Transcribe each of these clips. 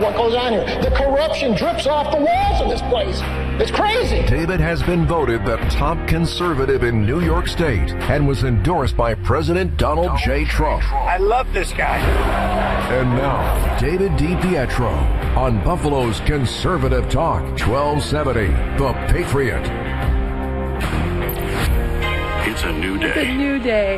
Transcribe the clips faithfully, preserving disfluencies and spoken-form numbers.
what goes on here. The corruption drips off the walls in this place. It's crazy. David has been voted the top conservative in New York State and was endorsed by President Donald J. Trump. I love this guy. And now, David DiPietro on Buffalo's Conservative Talk, twelve seventy, The Patriot. It's a new day. It's a new day.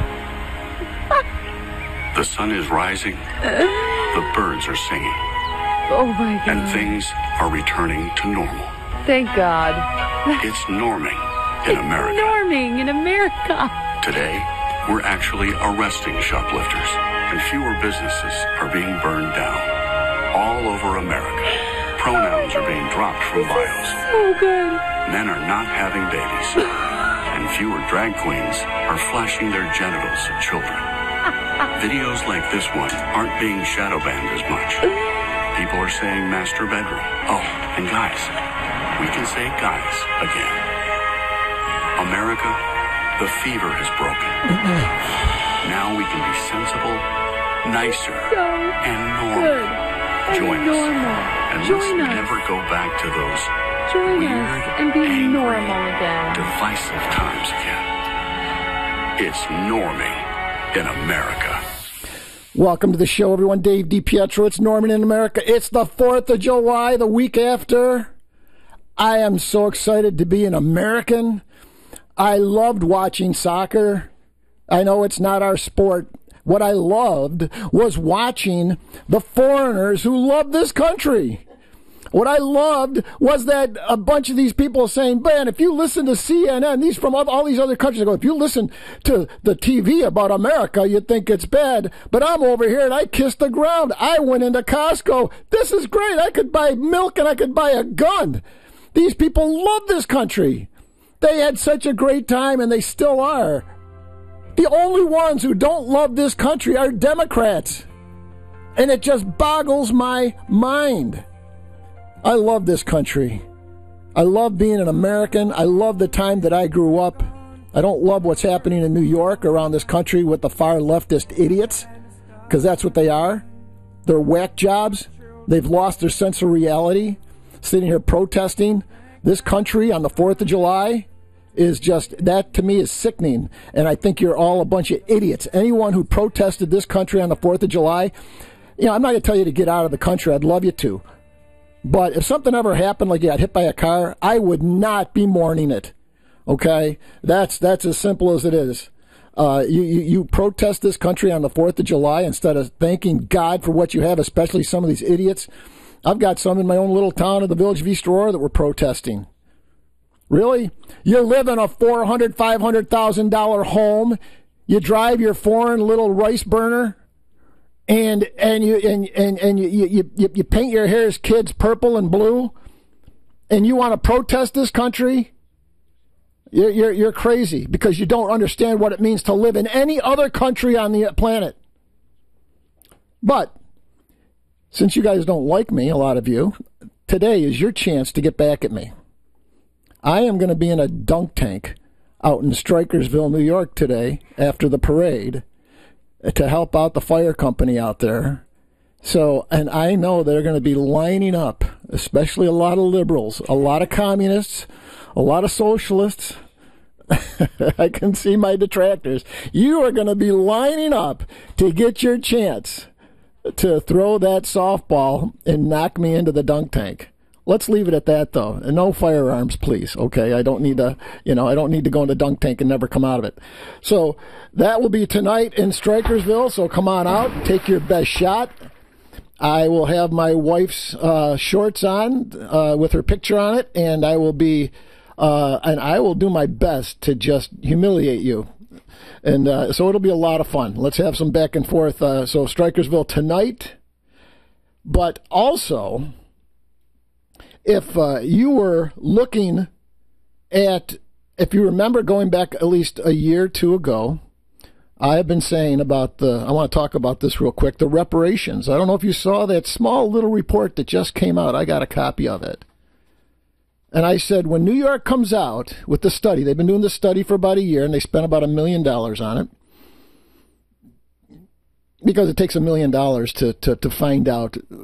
The sun is rising. The birds are singing. Oh, my God. And things are returning to normal. Thank God. It's norming in it's America. norming in America. Today, we're actually arresting shoplifters, and fewer businesses are being burned down. All over America, pronouns are being dropped from bios. So good. Men are not having babies, and fewer drag queens are flashing their genitals at children. Videos like this one aren't being shadow banned as much. People are saying master bedroom. Oh, and guys, we can say guys again. America, the fever has broken. Now we can be sensible, nicer, so and normal. Good. And Join normal. us. And Join let's us. never go back to those Join weird, us and be angry, normal again. divisive times again. It's norming in America. Welcome to the show, everyone. Dave DiPietro. It's Norman in America. It's the fourth of July, the week after. I am so excited to be an American. I loved watching soccer. I know it's not our sport. What I loved was watching the foreigners who love this country. What I loved was that a bunch of these people saying, man, if you listen to C N N, these from all these other countries, I go, if you listen to the T V about America, you'd think it's bad. But I'm over here and I kissed the ground. I went into Costco. This is great. I could buy milk and I could buy a gun. These people love this country. They had such a great time and they still are. The only ones who don't love this country are Democrats. And it just boggles my mind. I love this country. I love being an American. I love the time that I grew up. I don't love what's happening in New York around this country with the far leftist idiots, because that's what they are. They're whack jobs. They've lost their sense of reality. Sitting here protesting this country on the fourth of July is just, that to me is sickening. And I think you're all a bunch of idiots. Anyone who protested this country on the fourth of July, you know, I'm not going to tell you to get out of the country. I'd love you to. But if something ever happened, like you got hit by a car, I would not be mourning it. Okay? That's that's as simple as it is. Uh, you, you, you protest this country on the fourth of July instead of thanking God for what you have, especially some of these idiots. I've got some in my own little town of the Village of East Aurora that were protesting. Really? You live in a four hundred thousand dollars, five hundred thousand dollars home. You drive your foreign little rice burner. And and you and and, and you, you, you, you paint your hair as kids purple and blue, and you want to protest this country? You're, you're you're crazy because you don't understand what it means to live in any other country on the planet. But since you guys don't like me, a lot of you, today is your chance to get back at me. I am going to be in a dunk tank out in Strikersville, New York today after the parade, to help out the fire company out there. So, and I know they're going to be lining up, especially a lot of liberals, a lot of communists, a lot of socialists. I can see my detractors. You are going to be lining up to get your chance to throw that softball and knock me into the dunk tank. Let's leave it at that, though. And no firearms, please. Okay, I don't need to, you know, I don't need to go in the dunk tank and never come out of it. So that will be tonight in Strikersville. So come on out, take your best shot. I will have my wife's uh, shorts on uh, with her picture on it, and I will be, uh, and I will do my best to just humiliate you. And uh, so it'll be a lot of fun. Let's have some back and forth. Uh, so Strikersville tonight, but also, if uh, you were looking at, if you remember going back at least a year or two ago, I have been saying about the, I want to talk about this real quick, the reparations. I don't know if you saw that small little report that just came out. I got a copy of it. And I said, when New York comes out with the study, they've been doing this study for about a year, and they spent about a million dollars on it, because it takes a million dollars to, to, to find out